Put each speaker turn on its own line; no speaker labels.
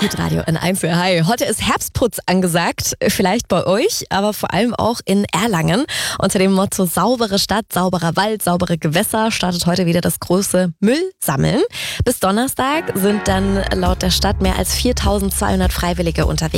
Hitradio N1. Hi. Heute ist Herbstputz angesagt, vielleicht bei euch, aber vor allem auch in Erlangen. Unter dem Motto saubere Stadt, sauberer Wald, saubere Gewässer startet heute wieder das große Müllsammeln. Bis Donnerstag sind dann laut der Stadt mehr als 4.200 Freiwillige unterwegs.